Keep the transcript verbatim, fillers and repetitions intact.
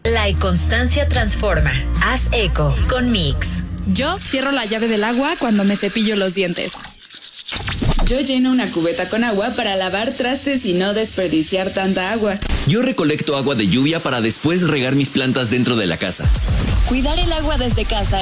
La inconstancia transforma. Haz eco con Mix. Yo cierro la llave del agua cuando me cepillo los dientes. Yo lleno una cubeta con agua para lavar trastes y no desperdiciar tanta agua. Yo recolecto agua de lluvia para después regar mis plantas dentro de la casa. Cuidar el agua desde casa